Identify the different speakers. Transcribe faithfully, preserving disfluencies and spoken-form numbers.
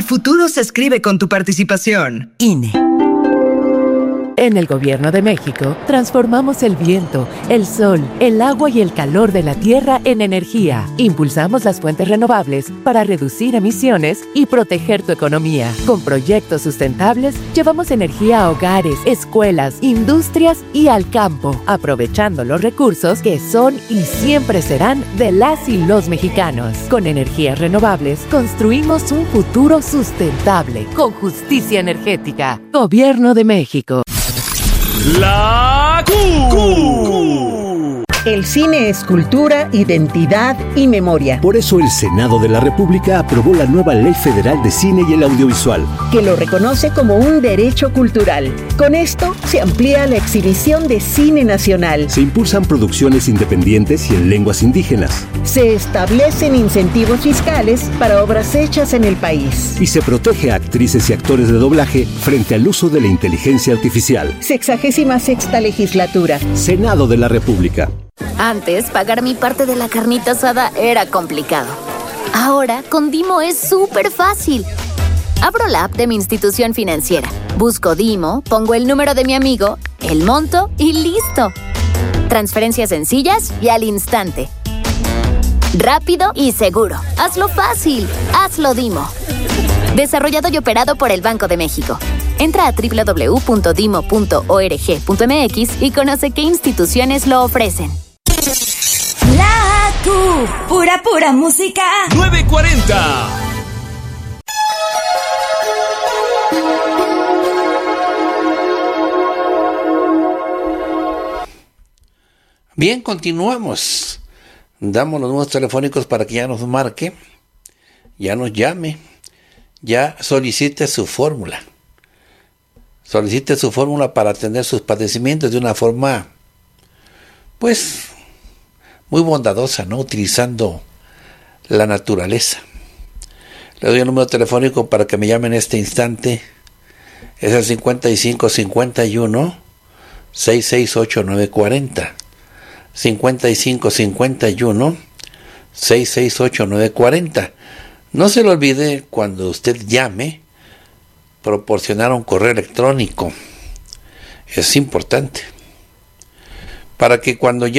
Speaker 1: El futuro se escribe con tu participación.
Speaker 2: I N E. En el Gobierno de México, transformamos el viento, el sol, el agua y el calor de la tierra en energía. Impulsamos las fuentes renovables para reducir emisiones y proteger tu economía. Con proyectos sustentables, llevamos energía a hogares, escuelas, industrias y al campo, aprovechando los recursos que son y siempre serán de las y los mexicanos. Con energías renovables, construimos un futuro sustentable, con justicia energética. Gobierno de México.
Speaker 3: La Q.
Speaker 4: El cine es cultura, identidad y memoria.
Speaker 5: Por eso el Senado de la República aprobó la nueva Ley Federal de Cine y el Audiovisual,
Speaker 4: que lo reconoce como un derecho cultural. Con esto se amplía la exhibición de cine nacional.
Speaker 5: Se impulsan producciones independientes y en lenguas indígenas.
Speaker 4: Se establecen incentivos fiscales para obras hechas en el país.
Speaker 5: Y se protege a actrices y actores de doblaje frente al uso de la inteligencia artificial.
Speaker 4: Sexagésima sexta legislatura.
Speaker 5: Senado de la República.
Speaker 6: Antes, pagar mi parte de la carnita asada era complicado. Ahora, con Dimo es súper fácil. Abro la app de mi institución financiera, busco Dimo, pongo el número de mi amigo, el monto y listo. Transferencias sencillas y al instante. Rápido y seguro. Hazlo fácil. Hazlo Dimo. Desarrollado y operado por el Banco de México. Entra a doble u doble u doble u punto dimo punto org punto m x y conoce qué instituciones lo ofrecen.
Speaker 7: La Q, pura pura música.
Speaker 3: nueve cuarenta.
Speaker 8: Bien, continuamos. Damos los números telefónicos para que ya nos marque, ya nos llame, ya solicite su fórmula. Solicite su fórmula para atender sus padecimientos de una forma, pues, muy bondadosa, ¿no? Utilizando la naturaleza. Le doy el número telefónico para que me llame en este instante. Es el cincuenta y cinco cincuenta y uno sesenta y seis ochenta y nueve cuarenta. cincuenta y cinco cincuenta y uno sesenta y seis ochenta y nueve cuarenta. No se le olvide, cuando usted llame, proporcionar un correo electrónico. Es importante para que cuando